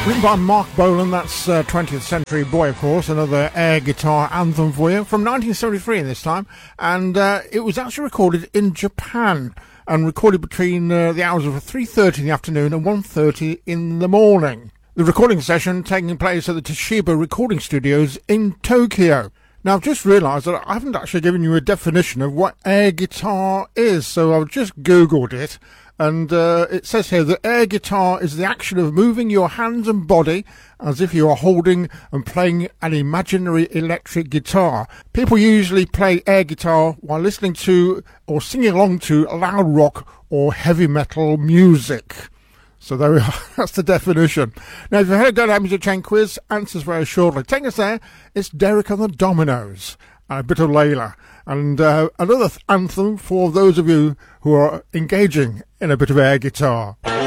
Written by Mark Bolan, that's 20th Century Boy, of course, another air guitar anthem for you, from 1973 this time, and it was actually recorded in Japan, and recorded between the hours of 3:30 in the afternoon and 1:30 in the morning. The recording session taking place at the Toshiba Recording Studios in Tokyo. Now, I've just realised that I haven't actually given you a definition of what air guitar is, so I've just Googled it. And it says here that air guitar is the action of moving your hands and body as if you are holding and playing an imaginary electric guitar. People usually play air guitar while listening to or singing along to loud rock or heavy metal music. So there we are. That's the definition. Now, if you've heard Go Down Music Chain quiz, answers very shortly. Take us there. It's Derek and the Dominoes. And a bit of Layla. And another anthem for those of you who are engaging in a bit of air guitar.